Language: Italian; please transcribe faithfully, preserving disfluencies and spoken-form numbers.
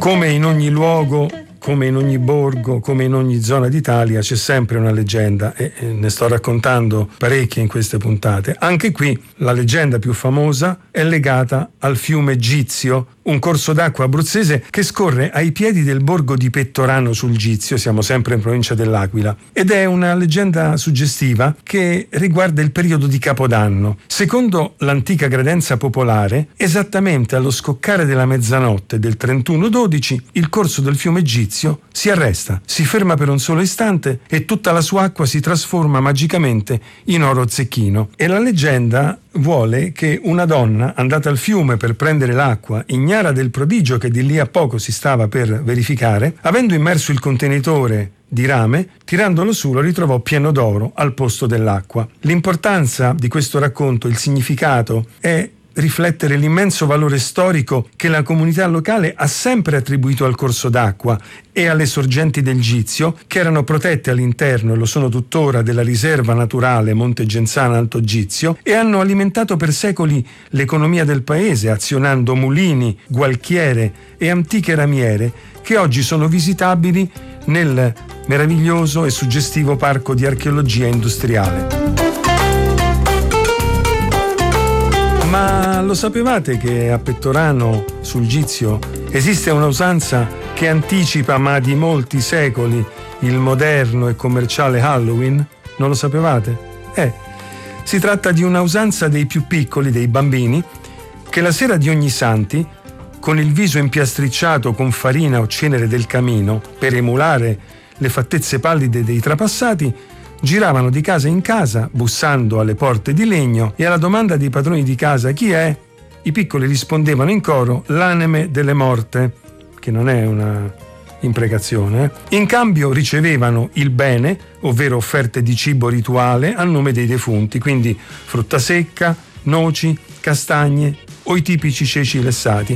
Come in ogni luogo, come in ogni borgo, come in ogni zona d'Italia, c'è sempre una leggenda e ne sto raccontando parecchie in queste puntate. Anche qui la leggenda più famosa è legata al fiume Gizio, un corso d'acqua abruzzese che scorre ai piedi del borgo di Pettorano sul Gizio, siamo sempre in provincia dell'Aquila, ed è una leggenda suggestiva che riguarda il periodo di Capodanno. Secondo l'antica credenza popolare, esattamente allo scoccare della mezzanotte del trentuno dodici, il corso del fiume Gizio si arresta, si ferma per un solo istante e tutta la sua acqua si trasforma magicamente in oro zecchino. E la leggenda vuole che una donna andata al fiume per prendere l'acqua, ignara del prodigio che di lì a poco si stava per verificare, avendo immerso il contenitore di rame, tirandolo su lo ritrovò pieno d'oro al posto dell'acqua. L'importanza di questo racconto, il significato, è riflettere l'immenso valore storico che la comunità locale ha sempre attribuito al corso d'acqua e alle sorgenti del Gizio, che erano protette all'interno, e lo sono tuttora, della riserva naturale Monte Genzano Alto Gizio, e hanno alimentato per secoli l'economia del paese, azionando mulini, gualchiere e antiche ramiere che oggi sono visitabili nel meraviglioso e suggestivo parco di archeologia industriale. Ma lo sapevate che a Pettorano sul Gizio esiste una usanza che anticipa, ma di molti secoli, il moderno e commerciale Halloween? Non lo sapevate? Eh, si tratta di una usanza dei più piccoli, dei bambini, che la sera di Ognissanti, con il viso impiastricciato con farina o cenere del camino, per emulare le fattezze pallide dei trapassati, giravano di casa in casa, bussando alle porte di legno, e alla domanda dei padroni di casa "chi è?" i piccoli rispondevano in coro "l'anime delle morte", che non è una imprecazione. Eh? In cambio ricevevano il bene, ovvero offerte di cibo rituale a nome dei defunti, quindi frutta secca, noci, castagne o i tipici ceci lessati.